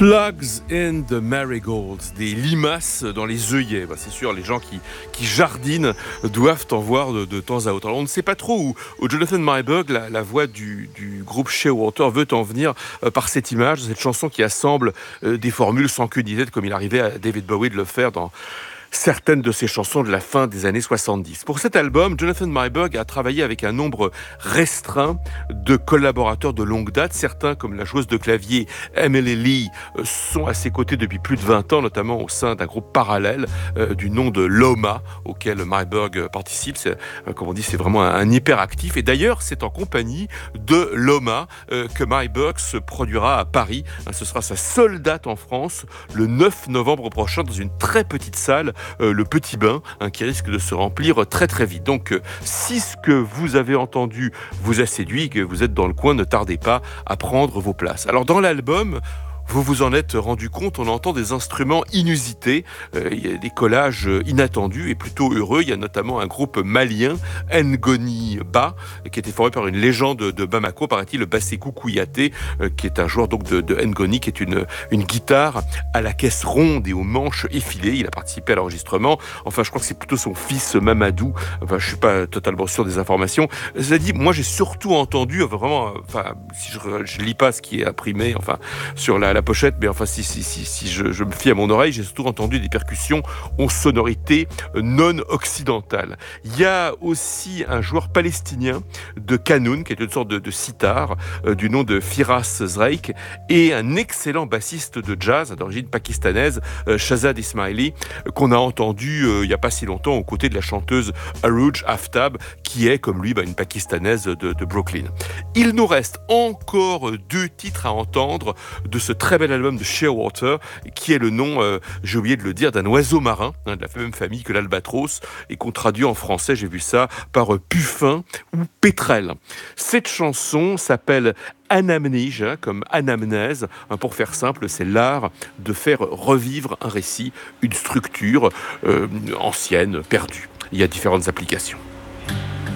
Slugs in the marigolds, des limaces dans les œillets. C'est sûr, les gens qui jardinent doivent en voir de temps à autre. Alors, on ne sait pas trop où Jonathan Meyerberg, la voix du groupe Shearwater, veut en venir par cette image, cette chanson qui assemble des formules sans queue ni tête, comme il arrivait à David Bowie de le faire dans certaines de ses chansons de la fin des années 70. Pour cet album, Jonathan Meyerberg a travaillé avec un nombre restreint de collaborateurs de longue date. Certains, comme la joueuse de clavier Emily Lee, sont à ses côtés depuis plus de 20 ans, notamment au sein d'un groupe parallèle du nom de Loma, auquel Meyerberg participe. Comme on dit, c'est vraiment un hyperactif. Et d'ailleurs, c'est en compagnie de Loma que Meyerberg se produira à Paris. Ce sera sa seule date en France, le 9 novembre prochain, dans une très petite salle, le Petit Bain, qui risque de se remplir très très vite. Donc si ce que vous avez entendu vous a séduit, que vous êtes dans le coin, ne tardez pas à prendre vos places. Alors dans l'album, vous vous en êtes rendu compte, on entend des instruments inusités, il y a des collages inattendus et plutôt heureux. Il y a notamment un groupe malien, Ngoni Ba, qui était formé par une légende de Bamako, paraît-il, le Basekou Kouyaté, qui est un joueur donc de Ngoni, qui est une guitare à la caisse ronde et aux manches effilées. Il a participé à l'enregistrement. Enfin, je crois que c'est plutôt son fils Mamadou. Enfin, je suis pas totalement sûr des informations. Cela dit, moi j'ai surtout entendu, vraiment, si je lis pas ce qui est imprimé, sur la pochette, mais si je me fie à mon oreille, j'ai surtout entendu des percussions aux sonorités non occidentales. Il y a aussi un joueur palestinien de qanun, qui est une sorte de sitar, du nom de Firas Zreik, et un excellent bassiste de jazz d'origine pakistanaise, Shazad Ismaili, qu'on a entendu il n'y a pas si longtemps aux côtés de la chanteuse Arooj Aftab, qui est, comme lui, une pakistanaise de Brooklyn. Il nous reste encore 2 titres à entendre de ce très bel album de Shearwater, qui est le nom, j'ai oublié de le dire, d'un oiseau marin, de la même famille que l'albatros, et qu'on traduit en français, j'ai vu ça, par puffin ou pétrel. Cette chanson s'appelle Anamnesia, comme anamnèse. Pour faire simple, c'est l'art de faire revivre un récit, une structure ancienne, perdue. Il y a différentes applications.